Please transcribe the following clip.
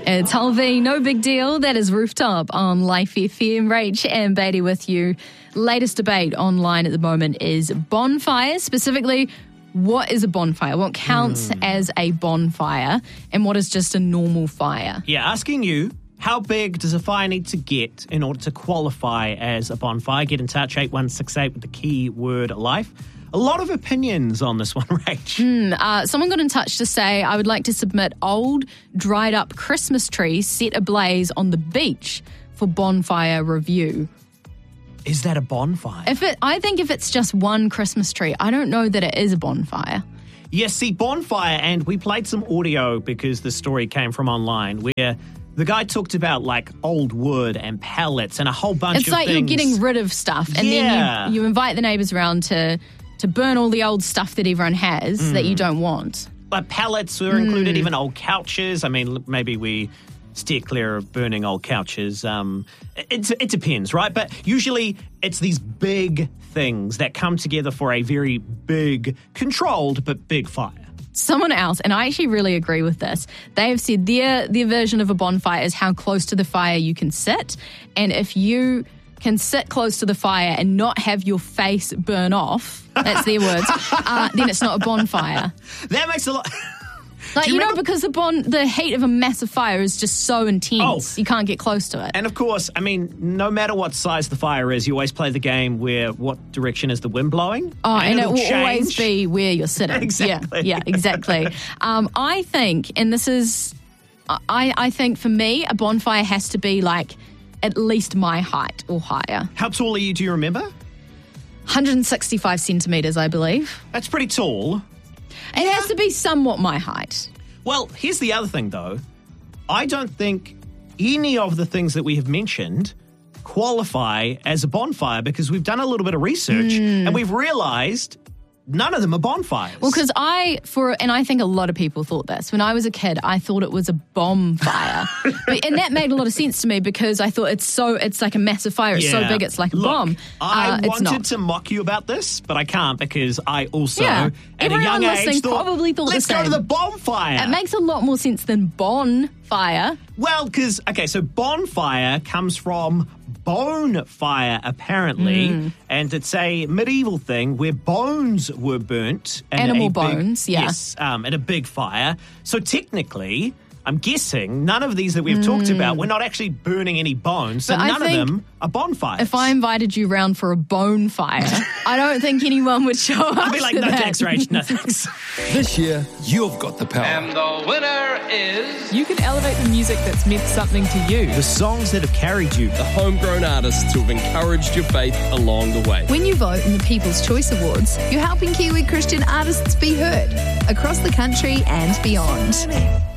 It's Halvey, no big deal. That is Rooftop on Life FM. Rach and Beatty with you. Latest debate online at the moment is bonfires. Specifically, what is a bonfire? What counts as a bonfire and what is just a normal fire? Yeah, asking you, how big does a fire need to get in order to qualify as a bonfire? Get in touch, 8168 with the keyword life. A lot of opinions on this one, Rach. Someone got in touch to say, I would like to submit old, dried up Christmas trees set ablaze on the beach for bonfire review. Is that a bonfire? I think if it's just one Christmas tree, I don't know that it is a bonfire. Yes, see, bonfire, and we played some audio because the story came from online where the guy talked about like old wood and pellets and a whole bunch of things. It's like you're getting rid of stuff and then you invite the neighbours around to burn all the old stuff that everyone has that you don't want. But pellets were included, even old couches. I mean, maybe we steer clear of burning old couches. It depends, right? But usually it's these big things that come together for a very big, controlled but big fire. Someone else, and I actually really agree with this, they have said their version of a bonfire is how close to the fire you can sit. And if you can sit close to the fire and not have your face burn off, that's their words, then it's not a bonfire. That makes a lot... Like, because the heat of a massive fire is just so intense, you can't get close to it. And of course, I mean, no matter what size the fire is, you always play the game where what direction is the wind blowing? And it will always be where you're sitting. Exactly. Yeah, exactly. I think, and this is, I think for me, a bonfire has to be like at least my height or higher. How tall are you, do you remember? 165 centimetres, I believe. That's pretty tall. It has to be somewhat my height. Well, here's the other thing, though. I don't think any of the things that we have mentioned qualify as a bonfire because we've done a little bit of research and we've realised none of them are bonfires. Well, because and I think a lot of people thought this. When I was a kid, I thought it was a bonfire. And that made a lot of sense to me because I thought it's like a massive fire. It's so big, it's like a bomb. I wanted wanted to mock you about this, but I can't because I also, at a young age, probably thought let's the same. go to the bonfire. It makes a lot more sense than bonfire. Well, because, so bonfire comes from bone fire, apparently, and it's a medieval thing where bones were burnt. Animal bones, Yes, at a big fire. So technically, I'm guessing none of these that we've talked about, we're not actually burning any bones, so none of them are bonfires. If I invited you round for a bone fire, I don't think anyone would show up. I'd be like, no thanks, Rach, no thanks. This year, you've got the power. And the winner is... You can elevate the music that's meant something to you. The songs that have carried you. The homegrown artists who have encouraged your faith along the way. When you vote in the People's Choice Awards, you're helping Kiwi Christian artists be heard across the country and beyond.